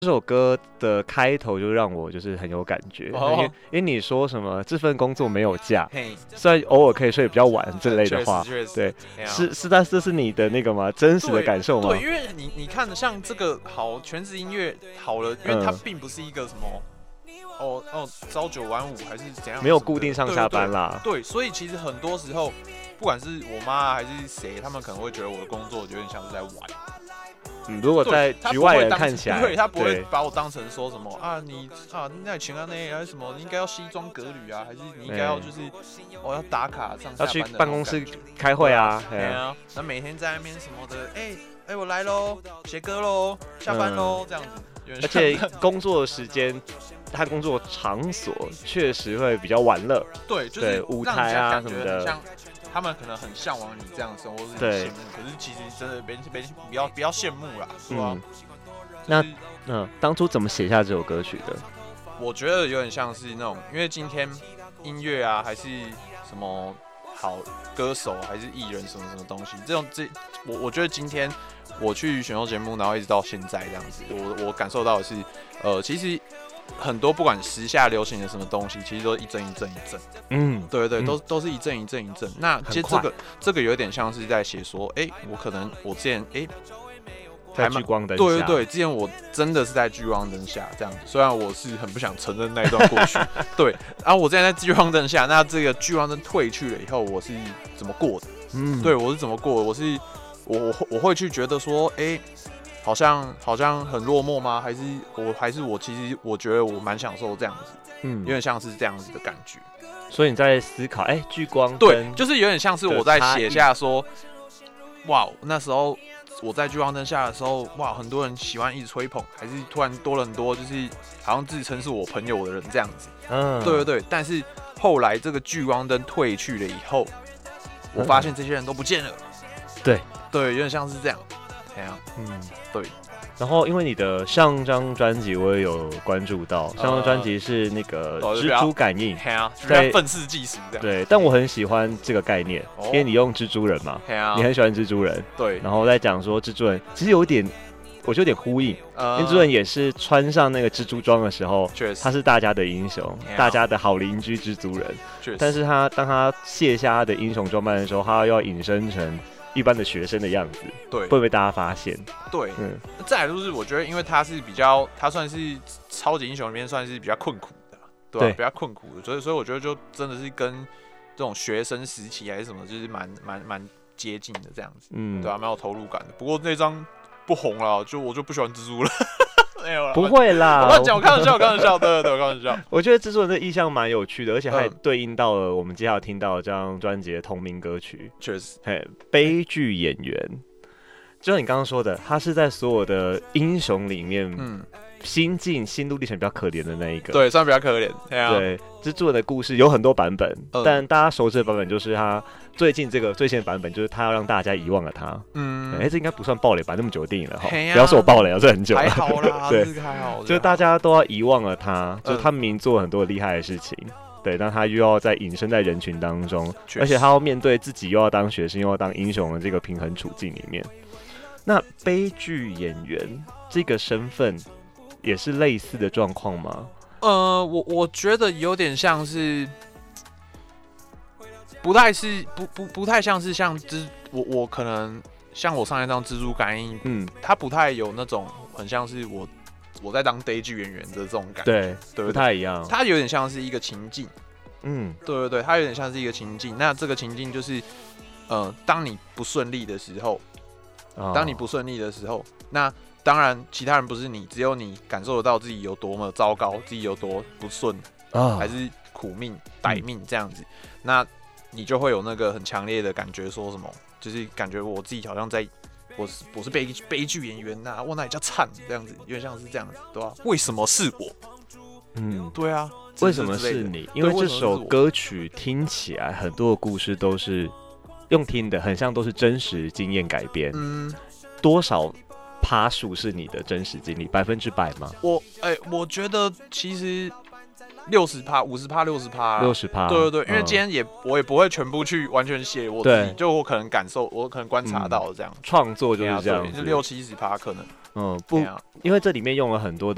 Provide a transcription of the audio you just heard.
这首歌的开头就让我就是很有感觉，因为你说什么这份工作没有假，虽然偶尔可以睡比较晚这类的话，对，但这是你的那个吗？真实的感受吗？ 对，因为你看像这个好全职音乐好了，因为它并不是一个什么朝9晚5还是怎样， 没有固定上下班啦。 对，所以其实很多时候，不管是我妈还是谁，他们可能会觉得我的工作有点像是在玩。 如果在局外人看起来， 对，他不会把我当成说什么你那请啊那还是什么，你应该要西装革履啊，还是你应该要就是要打卡上下班的， 要去办公室开会啊， 对啊，那每天在那边什么的，我来喽，写歌喽，下班喽，这样子。 而且工作时间，他工作场所确实会比较玩乐， 对，就是舞台啊什么的， 像他们可能很向往你这样的生活，是很羡慕。可是其实真的不要羡慕啦，是吧？ 那当初怎么写下这首歌曲的？ 我觉得有点像是那种，因为今天音乐啊，还是什么好歌手，还是艺人什么东西，我觉得今天我去选秀节目，然后一直到现在这样子，我感受到的是，其实很多不管时下流行的什么东西，其实都一阵一阵。对，都是一阵一阵。那其实这个有点像是在写说，我之前在聚光灯下， 对，之前我真的是在聚光灯下这样子，虽然我是很不想承认那一段过去，对，然后我之前在聚光灯下，那这个聚光灯退去了以后，我是怎么过的？对，我是怎么过的？我会去觉得说，好像很落寞吗？还是我其实我觉得我蛮享受这样子，有点像是这样子的感觉。 所以你在思考，聚光灯， 对，就是有点像是我在写下说，哇，那时候我在聚光灯下的时候，哇，很多人喜欢一直吹捧，还是突然多了很多，就是好像自称是我朋友的人这样子。对。但是后来这个聚光灯退去了以后，我发现这些人都不见了。对，有点像是这样。对。 然后因为你的上张专辑我也有关注到，上张专辑是那个蜘蛛感应， 在愤世嫉俗这样。 对，但我很喜欢这个概念，因为你用蜘蛛人嘛，你很喜欢蜘蛛人， 对， 然后再讲说蜘蛛人其实有点，我觉得有点呼应，因为蜘蛛人也是穿上那个蜘蛛装的时候，他是大家的英雄，大家的好邻居蜘蛛人，但是当他卸下他的英雄装扮的时候，他要隐身成一般的学生的样子，对，会被大家发现。 对，再来就是我觉得，因为他算是超级英雄里面算是比较困苦的，对吧？比较困苦的，所以我觉得就真的是跟这种学生时期还是什么，就是蛮接近的这样子，对吧？蛮有投入感的。不过那张不红了，我就不喜欢蜘蛛了。没有啦， 不会啦， 我乱讲，我开玩笑，对，我开玩笑。 我觉得蜘蛛人的意象蛮有趣的，而且还对应到了我们接下来听到的这张专辑的同名歌曲， 确实， 悲剧演员，就像你刚刚说的，他是在所有的英雄里面，心路历程比较可怜的那一个， 对，算比较可怜。 对，蜘蛛人的故事有很多版本，但大家熟知的版本就是他最新的版本，就是他要让大家遗忘了他。这应该不算爆雷吧？那么久的电影了哈，不要说我爆雷了，这很久了。 还好啦， 对，就是大家都要遗忘了他，就是他明明做了很多厉害的事情，对，但他又要在隐身在人群当中，而且他要面对自己又要当学生又要当英雄的这个平衡处境里面。那悲剧演员这个身份也是类似的状况吗？ 我觉得有点像是，不太像是像我可能像我上一张蜘蛛感应，它不太有那种很像是我在当悲剧演员的这种感觉，对， 不太一样。 它有点像是一个情境，对，它有点像是一个情境。那这个情境就是，当你不顺利的时候，那当然，其他人不是你，只有你感受得到自己有多么糟糕，自己有多不顺，还是苦命歹命这样子，那你就会有那个很强烈的感觉，说什么，就是感觉我自己好像我是悲剧演员呐，我那里叫惨这样子，有点像是这样子，对吧？为什么是我？对啊， 为什么是你？因为这首歌曲听起来很多的故事都是用听的，很像都是真实经验改编，多少趴数是你的真实经历？100%吗？ 我觉得其实60%、50%、60%，对，因为今天我也不会全部去完全写我自己，就我可能感受，我可能观察到这样， 创作就是这样子， 就60-70%可能。 不，因为这里面用了很多